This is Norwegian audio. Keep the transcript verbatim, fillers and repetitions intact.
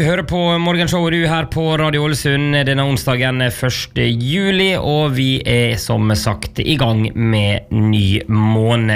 hører på Morgenshowet du her på Radio Ålesund denne onsdagen første juli, og vi er som sagt i gang med ny måned.